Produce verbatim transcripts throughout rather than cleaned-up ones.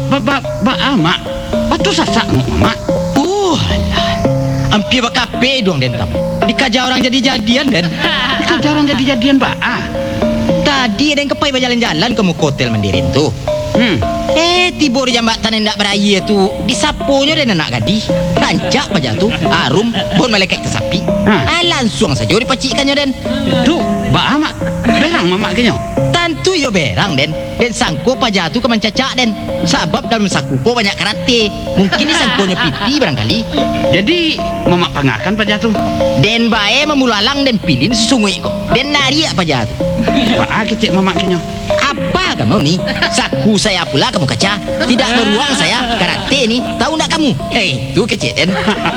ba ba ba ama. Batu sasak mak. Uh, alah. Hampir bakape dong den tam. Dikajar orang jadi-jadian den. Dikajar orang jadi-jadian ba. Ah. Tadi den kepai berjalan-jalan ke muka hotel Mandarin tu. Hmm. Eh, tiba di jambatan yang tak beraya tu, disapunya dan anak gadis. Rancak pajak tu, arum, pun malaikat kesapi. Ha. Ah, langsung saja dipacikannya, Den. Tu, ba amak. Berang mamak kenyo. Tentu yo berang, Den. Den sangko pajak tu keman cacak, Den. Sebab dalam sakupo banyak karate. Mungkin ni sangkonya pipi barangkali. Jadi, mamak pangakan pajak tu. Den bae memulalang den pilin sesungguh kok. Den nariak pajak tu. Ba kecik mamak kenyo. Apa kamu ni? Saku saya pula kamu kaca. Tidak beruang saya karate ni. Tahu tak kamu? Hei, tu kecil Den.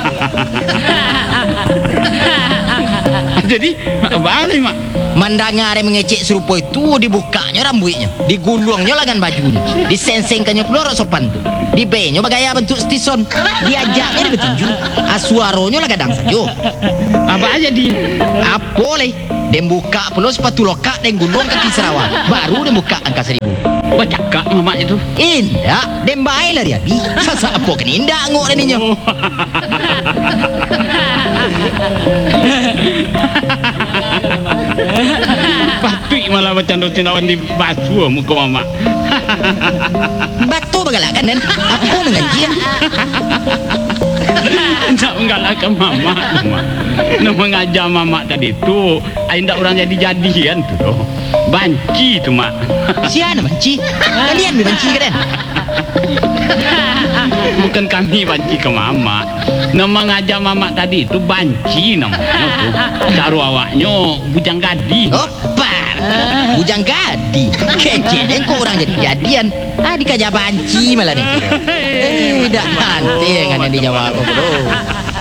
Jadi, balik mak. Mendengar yang mengecek serupa itu, dibukanya rambutnya, digulungnya lengan bajunya, disensengkannya pula rok sopan tu, dibenya bagaya bentuk stison, diajaknya dibetinju, asuaronya lah kadang saja. Apa aja di? Apa boleh? Dia buka pula sepatu lokak dan gulung kaki Sarawak, baru dia buka angka seribu. Bacakak mamak itu. Indah, dia baik lah dia di. Sasa apa kan indah ngok dan ini. Patui malah macam dotin-dotin di batu muka mamak. Batu bagalak kan Dan? Apa mengaji ya? Tak menggalakkan mamak, mamak. Nak mengajar mamak tadi tu, ainda orang jadi-jadian tu doh. Banci tu mak. Siapa banci? Kalian banci kan? Bukan kami banci ke mamak. Nak mengajar mamak tadi tu banci namanya tu. Cara awaknya bujang gadi. Opar. Bujang gadi. Kecil dan kau orang jadi-jadian. Ah dikajar banci malah ni. Eh, dah nanti yang ada dijawab apa bro.